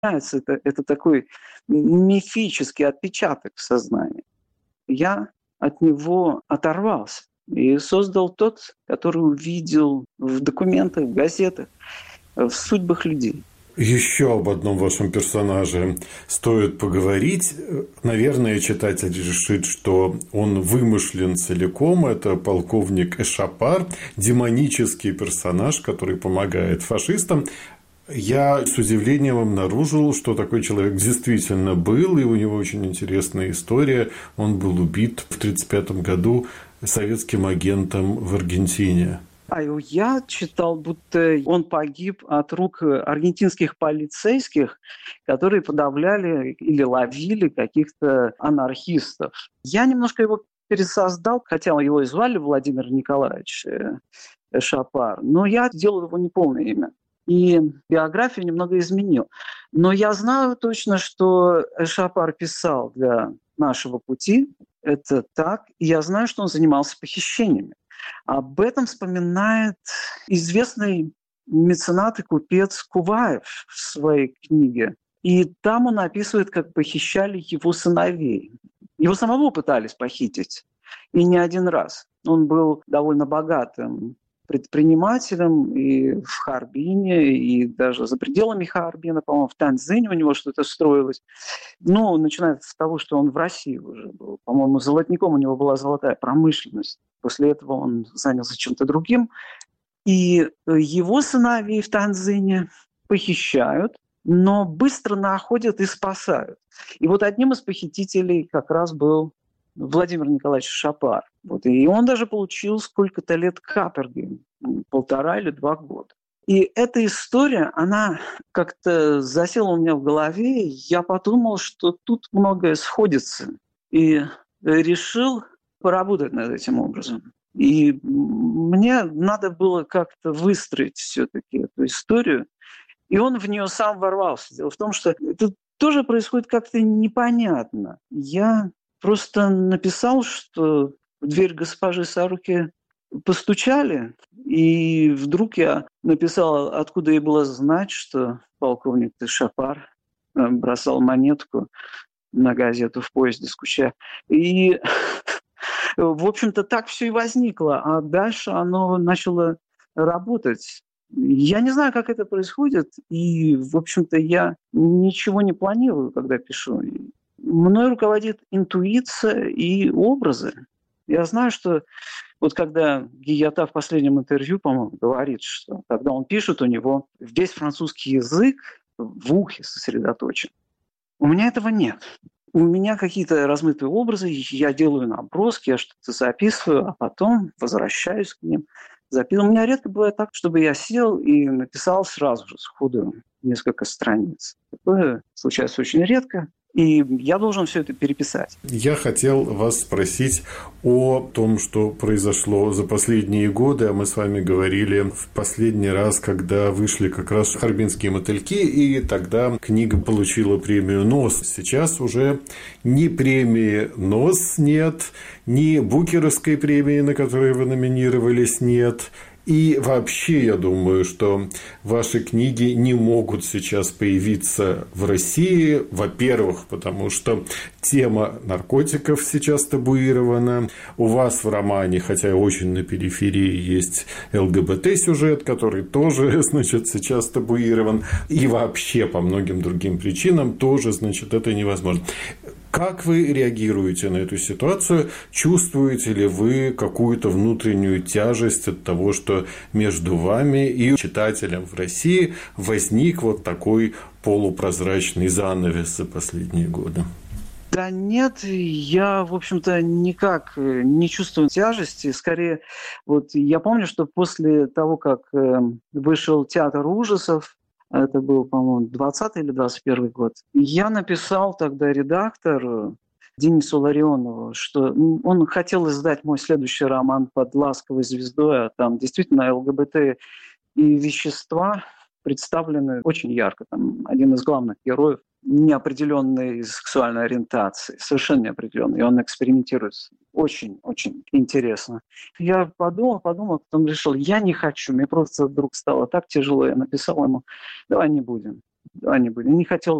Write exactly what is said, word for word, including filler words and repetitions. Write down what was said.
Это, это такой мифический отпечаток в сознании. Я от него оторвался и создал тот, который увидел в документах, в газетах, в судьбах людей. Еще об одном вашем персонаже стоит поговорить. Наверное, читатель решит, что он вымышлен целиком. Это полковник Эшапар, демонический персонаж, который помогает фашистам. Я с удивлением обнаружил, что такой человек действительно был, и у него очень интересная история. Он был убит в тысяча девятьсот тридцать пятом году советским агентом в Аргентине. А я читал, будто он погиб от рук аргентинских полицейских, которые подавляли или ловили каких-то анархистов. Я немножко его пересоздал, хотя его и звали Владимир Николаевич Эшапар, но я сделал его неполное имя. И биографию немного изменил. Но я знаю точно, что Эшапар писал для «Нашего пути». Это так. И я знаю, что он занимался похищениями. Об этом вспоминает известный меценат и купец Куваев в своей книге. И там он описывает, как похищали его сыновей. Его самого пытались похитить. И не один раз. Он был довольно богатым предпринимателем и в Харбине, и даже за пределами Харбина, по-моему, в Танзине у него что-то строилось. Ну, начинается с того, что он в России уже был. По-моему, золотником у него была золотая промышленность. После этого он занялся чем-то другим. И его сыновей в Танзине похищают, но быстро находят и спасают. И вот одним из похитителей как раз был Владимир Николаевич Эшапар. Вот. И он даже получил сколько-то лет каторги, полтора или два года. И эта история, она как-то засела у меня в голове. Я подумал, что тут многое сходится. И решил поработать над этим образом. И мне надо было как-то выстроить все-таки эту историю. И он в нее сам ворвался. Дело в том, что это тоже происходит как-то непонятно. Я просто написал, что в дверь госпожи Саруки постучали, и вдруг я написал, откуда ей было знать, что полковник Эшапар бросал монетку на газету в поезде скучая. И, в общем-то, так все и возникло. А дальше оно начало работать. Я не знаю, как это происходит, и, в общем-то, я ничего не планирую, когда пишу. Мной руководит интуиция и образы. Я знаю, что вот когда Гийята в последнем интервью, по-моему, говорит, что когда он пишет, у него весь французский язык в ухе сосредоточен. У меня этого нет. У меня какие-то размытые образы, я делаю наброски, я что-то записываю, а потом возвращаюсь к ним. Записываю. У меня редко бывает так, чтобы я сел и написал сразу же сходу несколько страниц. Такое случается очень редко. И я должен все это переписать. Я хотел вас спросить о том, что произошло за последние годы. А мы с вами говорили в последний раз, когда вышли как раз «Харбинские мотыльки», и тогда книга получила премию «Нос». Сейчас уже ни премии «Нос» нет, ни Букеровской премии, на которой вы номинировались, нет. И вообще, я думаю, что ваши книги не могут сейчас появиться в России. Во-первых, потому что тема наркотиков сейчас табуирована. У вас в романе, хотя очень на периферии, есть ЛГБТ-сюжет, который тоже, значит, сейчас табуирован. И вообще, по многим другим причинам, тоже, значит, это невозможно. Как вы реагируете на эту ситуацию? Чувствуете ли вы какую-то внутреннюю тяжесть от того, что между вами и читателем в России возник вот такой полупрозрачный занавес за последние годы? Да нет, я, в общем-то, никак не чувствую тяжести. Скорее, вот я помню, что после того, как вышел «Театр ужасов», это был, по-моему, двадцатый или двадцать первый год. Я написал тогда редактору Денису Ларионову, что он хотел издать мой следующий роман «Под ласковой звездой», а там действительно ЛГБТ и вещества представлены очень ярко. Там один из главных героев неопределенной сексуальной ориентации, совершенно неопределенной, и он экспериментирует. Очень-очень интересно. Я подумал, подумал, потом решил, я не хочу. Мне просто вдруг стало так тяжело, я написал ему, давай не будем. они были. Не хотел